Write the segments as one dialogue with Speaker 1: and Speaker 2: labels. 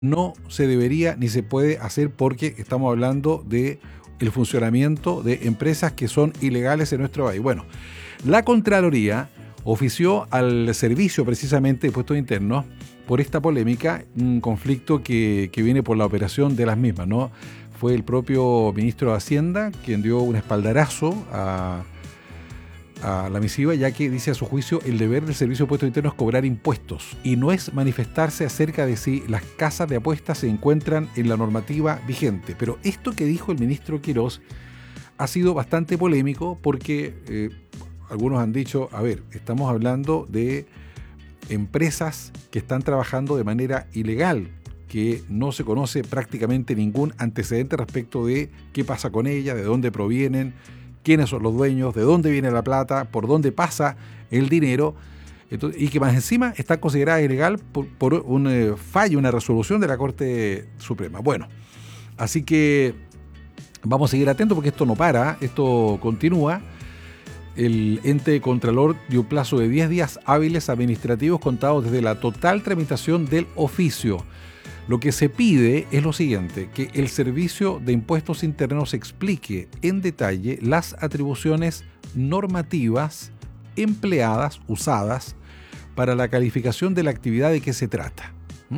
Speaker 1: no se debería ni se puede hacer porque estamos hablando de el funcionamiento de empresas que son ilegales en nuestro país. Bueno, la Contraloría ofició al servicio precisamente de Impuestos Internos por esta polémica, un conflicto que viene por la operación de las mismas, ¿no? Fue el propio ministro de Hacienda quien dio un espaldarazo a la misiva, ya que dice a su juicio el deber del Servicio de Impuestos Internos es cobrar impuestos y no es manifestarse acerca de si las casas de apuestas se encuentran en la normativa vigente. Pero esto que dijo el ministro Quirós ha sido bastante polémico porque algunos han dicho, a ver, estamos hablando de empresas que están trabajando de manera ilegal, que no se conoce prácticamente ningún antecedente respecto de qué pasa con ellas, de dónde provienen, quiénes son los dueños, de dónde viene la plata, por dónde pasa el dinero, entonces, y que más encima está considerada ilegal por un fallo, una resolución de la Corte Suprema. Bueno, así que vamos a seguir atentos porque esto no para, esto continúa. El ente contralor dio un plazo de 10 días hábiles administrativos contados desde la total tramitación del oficio. Lo que se pide es lo siguiente, que el Servicio de Impuestos Internos explique en detalle las atribuciones normativas empleadas, usadas, para la calificación de la actividad de que se trata.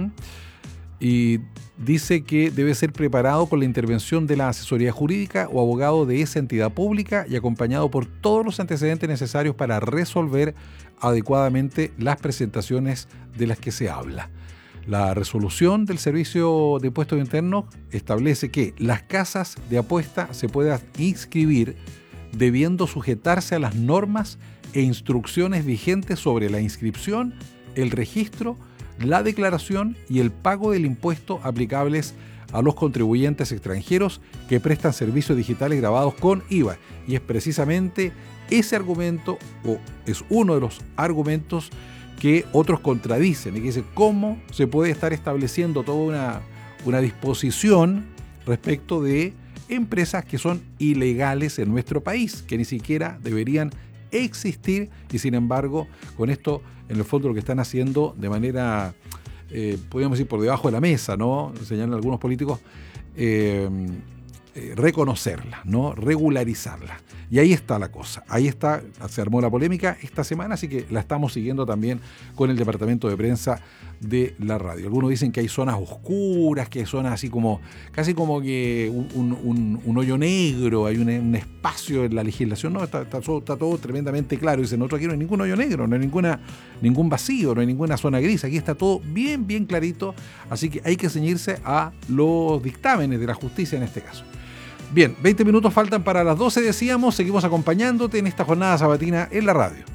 Speaker 1: Y dice que debe ser preparado con la intervención de la asesoría jurídica o abogado de esa entidad pública y acompañado por todos los antecedentes necesarios para resolver adecuadamente las presentaciones de las que se habla. La resolución del Servicio de Impuestos Internos establece que las casas de apuesta se puedan inscribir debiendo sujetarse a las normas e instrucciones vigentes sobre la inscripción, el registro, la declaración y el pago del impuesto aplicables a los contribuyentes extranjeros que prestan servicios digitales grabados con IVA. Y es precisamente ese argumento, o es uno de los argumentos que otros contradicen, y que dice cómo se puede estar estableciendo toda una disposición respecto de empresas que son ilegales en nuestro país, que ni siquiera deberían existir, y sin embargo, con esto, en el fondo lo que están haciendo de manera, podríamos decir, por debajo de la mesa, ¿no? Señalan algunos políticos, reconocerla, ¿no? Regularizarla. Y ahí está la cosa, ahí está, se armó la polémica esta semana, así que la estamos siguiendo también con el departamento de prensa de la radio. Algunos dicen que hay zonas oscuras, que hay zonas así como, casi como que un hoyo negro, hay un espacio en la legislación. No, está todo tremendamente claro. Dicen, nosotros aquí no hay ningún hoyo negro, no hay ningún vacío, no hay ninguna zona gris, aquí está todo bien, bien clarito, así que hay que ceñirse a los dictámenes de la justicia en este caso. Bien, 20 minutos faltan para las 12, decíamos, seguimos acompañándote en esta jornada sabatina en la radio.